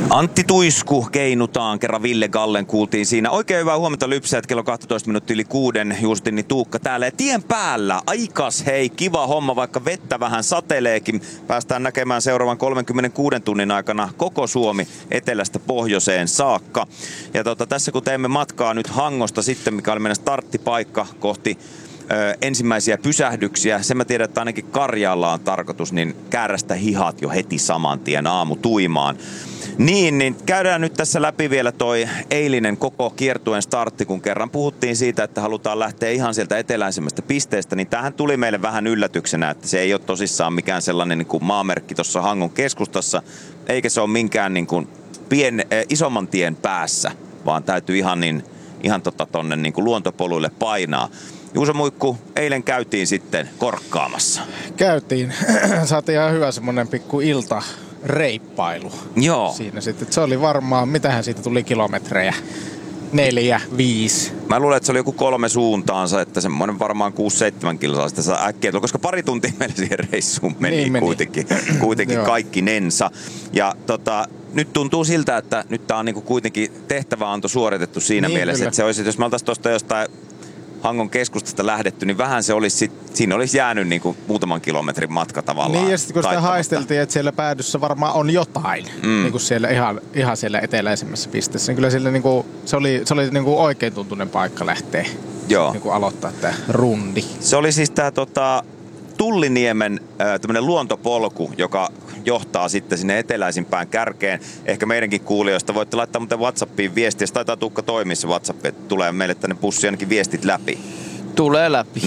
Antti Tuisku keinutaan, kerran Ville Gallen kuultiin siinä. Oikein hyvää huomenta Lypsäät, kello 12 minuuttia yli 6. Juustini Tuukka täällä ja tien päällä. Aikas hei, kiva homma, vaikka vettä vähän sateleekin. Päästään näkemään seuraavan 36 tunnin aikana koko Suomi etelästä pohjoiseen saakka. Ja tässä kun teemme matkaa nyt Hangosta sitten, mikä oli meidän starttipaikka kohti ensimmäisiä pysähdyksiä. Sen mä tiedän, että ainakin Karjaalla on tarkoitus niin käärästä hihat jo heti saman tien aamutuimaan. Niin käydään nyt tässä läpi vielä toi eilinen koko kiertueen startti, kun kerran puhuttiin siitä, että halutaan lähteä ihan sieltä eteläisemmästä pisteestä, niin tämähän tuli meille vähän yllätyksenä, että se ei ole tosissaan mikään sellainen niin kuin maamerkki tuossa Hangon keskustassa, eikä se ole minkään niin kuin isomman tien päässä, vaan täytyy ihan tonne niin kuin luontopoluille painaa. Juuso Muikku, eilen käytiin sitten korkkaamassa. Käytiin. Saatiin ihan hyvä semmonen pikku iltareippailu. Joo. Siinä sitten. Se oli varmaan, mitähän siitä tuli kilometrejä? 4, 5. Mä luulen, että se oli joku 3 suuntaansa, että semmoinen varmaan 6-7 kilsaa sitä saa äkkiä, koska pari tuntia meillä siihen reissuun meni. Kuitenkin kaikkinensa. Ja nyt tuntuu siltä, että nyt tää on niinku kuitenkin tehtäväanto suoritettu siinä mielessä, kyllä. Että se olisi, jos me oltaisiin tuosta jostain Hangon keskustasta lähdetty, niin vähän se olisi siinä olisi jäänyt niin kuin muutaman kilometrin matka tavallaan. Niin, ja sitten kun sitä haisteltiin, että siellä päädyssä varmaan on jotain, niin kuin siellä ihan siellä eteläisemmässä pisteessä, niin kyllä siellä niin kuin, se oli niin kuin oikein tuntuinen paikka lähteä niin kuin aloittaa tämä rundi. Se oli siis tämä Tulliniemen tämmöinen luontopolku, joka johtaa sitten sinne eteläisimpään kärkeen. Ehkä meidänkin kuulijoista voitte laittaa muuten WhatsAppiin viestiä. Se taitaa Tuukka toimia se WhatsApp, että tulee meille tänne pussiin ainakin viestit läpi. Tulee läpi.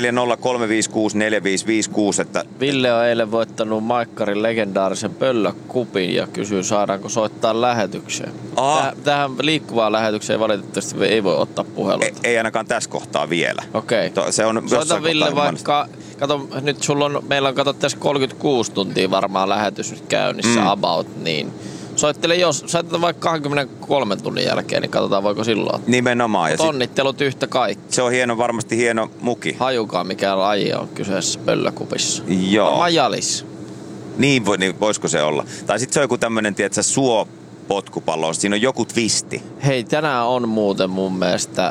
0403564556. Että Ville on eilen voittanut Maikkarin legendaarisen pöllökupin ja kysyy, saadaanko soittaa lähetykseen. Tähän liikkuvaan lähetykseen valitettavasti ei voi ottaa puhelua. Ei ainakaan tässä kohtaa vielä. Okei. Soita Ville vaikka. Kato, nyt meillä on tässä 36 tuntia varmaan lähetys nyt käynnissä about, niin soitetaan vaikka 23 tunnin jälkeen, niin katsotaan voiko silloin. Nimenomaan. Ja onnittelut yhtä kaikki. Se on varmasti hieno muki. Hajukaa mikä laji on kyseessä pöllökupissa. Joo. Majalis. Niin voisiko se olla? Tai sitten se on joku tämmönen, tiedätkö, suopotkupallo. Siinä on joku twisti. Hei, tänään on muuten mun mielestä,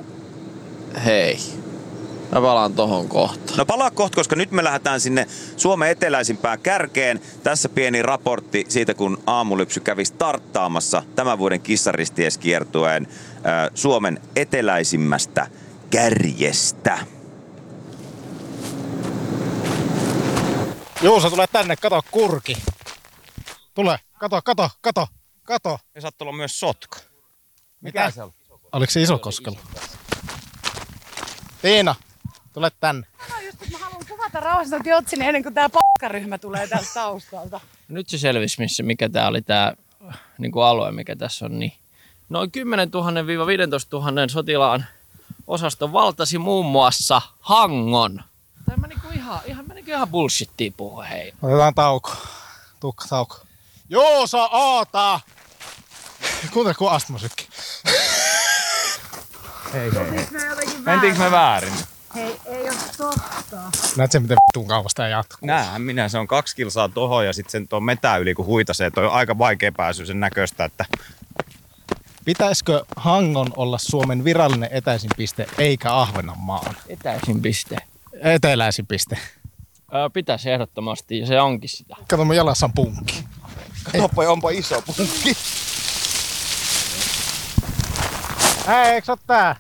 mä palaan tohon kohtaan. No palaa kohta, koska nyt me lähdetään sinne Suomen eteläisimpään kärkeen. Tässä pieni raportti siitä, kun Aamulypsy kävi starttaamassa tämän vuoden Kissaristieskiertueen Suomen eteläisimmästä kärjestä. Juuso, tule tänne, kato kurki. Tule, kato. Ja saattaa olla myös sotka. Mikä se on? Oliko se Isokoskella? Tiina, tule tänne. Sano just, että mä haluan kuvata rauhassa Jotsini ennen kuin tää pakkaryhmä tulee täältä taustalta. Nyt se selvisi, mikä tää oli tää niinku alue, mikä tässä on. Niin noin 10 000-15 000 sotilaan osasto valtasi muun muassa Hangon. Tämä ihan bullshittia puhua, hei. Otetaan tauko. Tuukka tauko. Juuso, oota! Kuuntele, kun astmasykki. Hei. Mentiinkö me väärin? Hei, ei oo totta. Näet sen, miten vittuun kauas tää jatkuu? Näinhän minä. Se on 2 kilsaa tohon ja sitten sen tuon metää yli kun huitasee. Toi on aika vaikea pääsyä sen näköistä, että pitäisikö Hangon olla Suomen virallinen etäisin piste eikä Ahvenanmaan? Etäisin piste. Eteläisin piste. Pitäisi ehdottomasti ja se onkin sitä. Kato, mun jalassa on punkki. Katoppa, onpa iso punkki. Hei, eiks oo tää?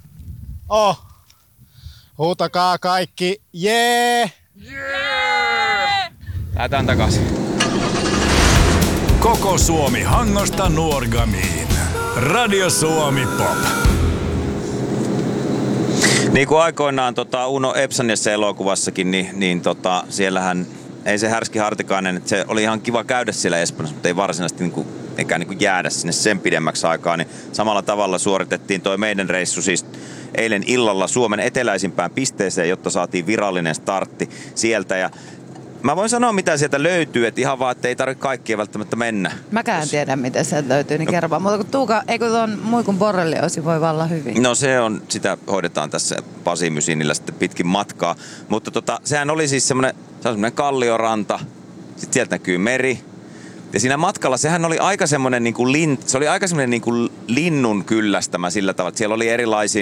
Huutakaa kaikki, jee! Jee! Lähdetään takaisin. Koko Suomi Hangosta Nuorgamiin. Radio Suomi Pop. Niin kuin aikoinaan Uno Epsaniassa elokuvassakin, niin siellähän ei se Härski Hartikainen, että se oli ihan kiva käydä siellä Espanjassa, mutta ei varsinaisesti eikä jäädä sinne sen pidemmäksi aikaa, niin samalla tavalla suoritettiin toi meidän reissu siis eilen illalla Suomen eteläisimpään pisteeseen, jotta saatiin virallinen startti sieltä. Ja mä voin sanoa, mitä sieltä löytyy, että ihan vaan, että ei tarvitse kaikkia välttämättä mennä. Mäkään tiedä, mitä sieltä löytyy, niin kerro vaan. Mutta kun Tuuka, eikö tuon Muikun borrelioosi voi olla hyvin? No sitä hoidetaan tässä Pasimysiinillä sitten pitkin matkaa. Mutta sehän oli siis semmoinen kallioranta, sitten sieltä näkyy meri. Ja siinä matkalla sehän oli aika semmoinen niinku linnun kyllästämä sillä tavalla, että siellä oli erilaisia